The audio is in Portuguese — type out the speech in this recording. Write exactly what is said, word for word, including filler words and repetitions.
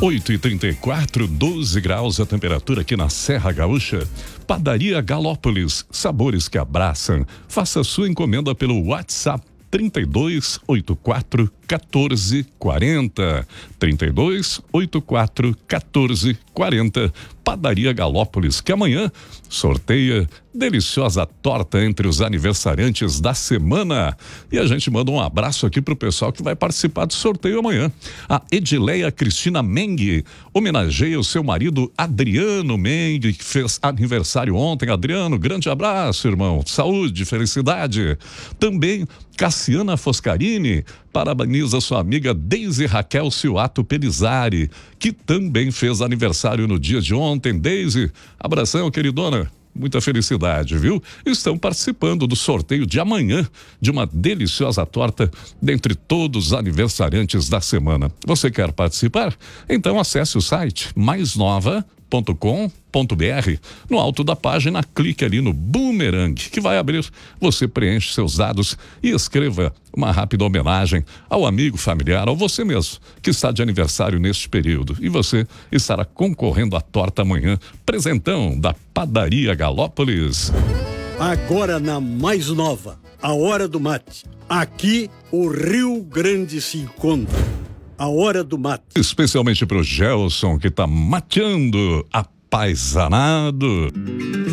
oito e trinta e quatro, doze graus a temperatura aqui na Serra Gaúcha. Padaria Galópolis, sabores que abraçam. Faça sua encomenda pelo WhatsApp trinta e dois, oitenta e quatro, quatorze, quarenta. trinta e dois, oitenta e quatro, quatorze, quarenta. Padaria Galópolis, que amanhã sorteia deliciosa torta entre os aniversariantes da semana. E a gente manda um abraço aqui pro pessoal que vai participar do sorteio amanhã. A Edileia Cristina Mengue homenageia o seu marido Adriano Mengue, que fez aniversário ontem. Adriano, grande abraço, irmão. Saúde, felicidade. Também Cassiana Foscarini parabeniza sua amiga Deise Raquel Ciuato Pelizari, que também fez aniversário no dia de ontem. Deise, abração, queridona. Muita felicidade, viu? Estão participando do sorteio de amanhã de uma deliciosa torta dentre todos os aniversariantes da semana. Você quer participar? Então acesse o site mais nova ponto com ponto br. No alto da página, clique ali no Boomerang, que vai abrir. Você preenche seus dados e escreva uma rápida homenagem ao amigo, familiar, ou você mesmo, que está de aniversário neste período. E você estará concorrendo à torta amanhã. Presentão da Padaria Galópolis. Agora na Mais Nova, a hora do mate. Aqui o Rio Grande se encontra. A hora do mate. Especialmente pro Gelson, que tá mateando a paisanado.